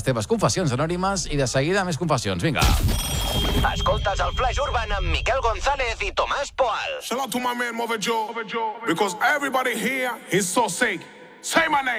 teves confessions anònimes i de seguida més confessions. Vinga. Escoltes el Flash Urban amb Miquel González i Tomàs Poal. Shout out to my man Mother Joe, because everybody here is so sick. Say my name.